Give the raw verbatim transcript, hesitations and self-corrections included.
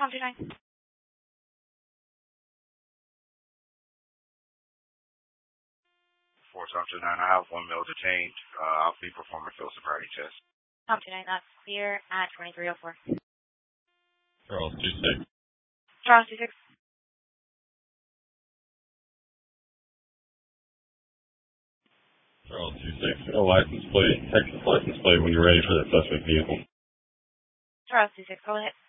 Tom two nine. For Tom two nine, I have one male detained. Uh, I'll be performing field sobriety test. Tom two nine, that's clear at twenty-three oh four. Charles two six. Charles two six. Charles two six. A license plate, Texas license plate when you're ready for the suspect vehicle. Charles two six, go ahead.